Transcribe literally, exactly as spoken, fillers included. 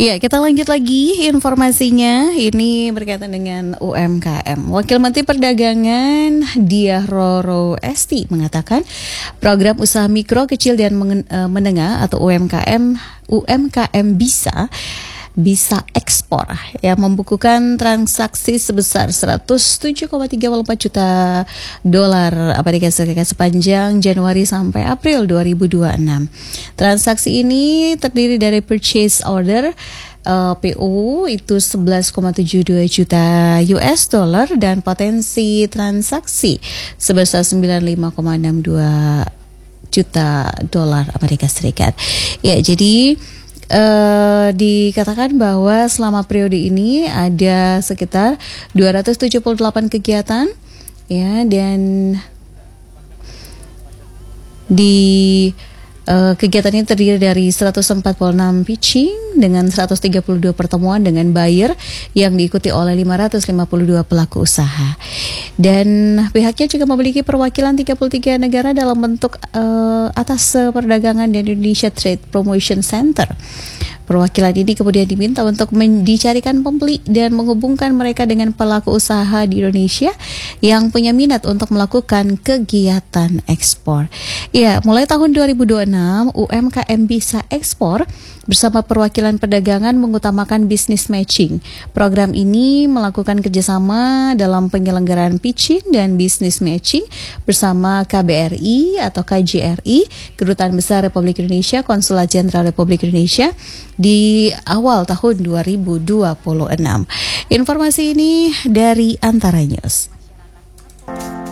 Ya, kita lanjut lagi informasinya. Ini berkaitan dengan U M K M. Wakil Menteri Perdagangan Diah Roro Esti mengatakan program usaha mikro, kecil dan menengah atau U M K M U M K M bisa bisa ekspor yang membukukan transaksi sebesar seratus tujuh koma tiga empat juta dolar Amerika Serikat sepanjang Januari sampai April dua ribu dua puluh enam. Transaksi ini terdiri dari purchase order Uh, P O itu sebelas koma tujuh dua juta U S dollar dan potensi transaksi sebesar sembilan puluh lima koma enam dua juta dolar Amerika Serikat. Ya, jadi uh, dikatakan bahwa selama periode ini ada sekitar dua ratus tujuh puluh delapan kegiatan, ya, dan di Uh, kegiatan ini terdiri dari seratus empat puluh enam pitching dengan seratus tiga puluh dua pertemuan dengan buyer yang diikuti oleh lima ratus lima puluh dua pelaku usaha. Dan pihaknya juga memiliki perwakilan tiga puluh tiga negara dalam bentuk uh, atas perdagangan dan Indonesia Trade Promotion Center. Perwakilan ini kemudian diminta untuk men- dicarikan pembeli dan menghubungkan mereka dengan pelaku usaha di Indonesia yang punya minat untuk melakukan kegiatan ekspor. Ya, mulai tahun dua ribu dua puluh enam, U M K M bisa ekspor bersama perwakilan perdagangan mengutamakan business matching. Program ini melakukan kerjasama dalam penyelenggaraan pitching dan business matching bersama K B R I atau K J R I, Kedutaan Besar Republik Indonesia, Konsulat Jenderal Republik Indonesia di awal tahun dua ribu dua puluh enam. Informasi ini dari Antara News.